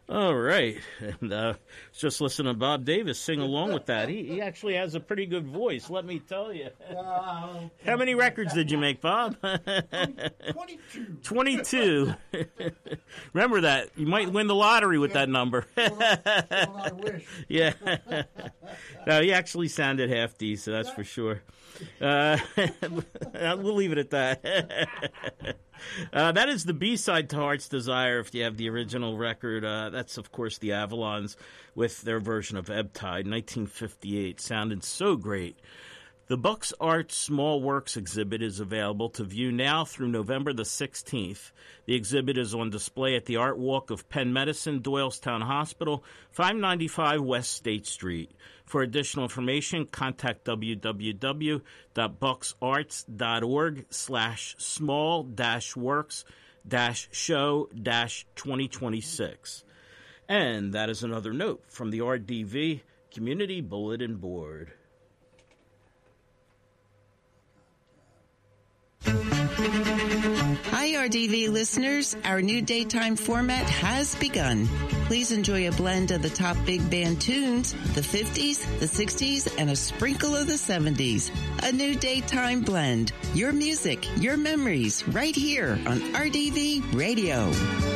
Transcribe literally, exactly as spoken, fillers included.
All right. And uh, just listen to Bob Davis sing along with that. He, he actually has a pretty good voice, let me tell you. Uh, How many records did you make, Bob? twenty-two. twenty-two. Remember that. You might win the lottery with that number. Well, I, well, I wish. Yeah. No, he actually sounded half decent, that's for sure. Uh, we'll leave it at that. Uh, that is the B-side to Heart's Desire if you have the original record. Uh, that's, of course, the Avalons with their version of Ebb Tide, nineteen fifty-eight. Sounded so great. The Bucks Art Small Works exhibit is available to view now through November the sixteenth. The exhibit is on display at the Art Walk of Penn Medicine, Doylestown Hospital, five ninety-five West State Street. For additional information, contact www.bucksarts.org slash small dash works dash show dash 2026. And that is another note from the R D V Community Bulletin Board. Hi, R D V listeners. Our new daytime format has begun. Please enjoy a blend of the top big band tunes, the fifties, the sixties, and a sprinkle of the seventies. A new daytime blend. Your music, your memories, right here on R D V Radio.